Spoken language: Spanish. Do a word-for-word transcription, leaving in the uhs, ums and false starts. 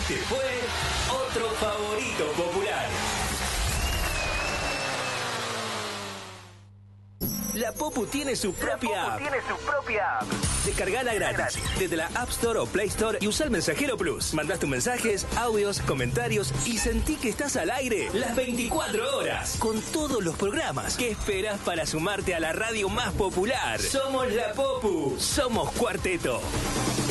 Este fue otro favorito popular. La Popu tiene su propia app. tiene su propia app. Descargala gratis desde la App Store o Play Store y usa el Mensajero Plus. Mandás tus mensajes, audios, comentarios y sentí que estás al aire las veinticuatro horas con todos los programas. ¿Qué esperás para sumarte a la radio más popular? Somos la Popu. Somos Cuarteto.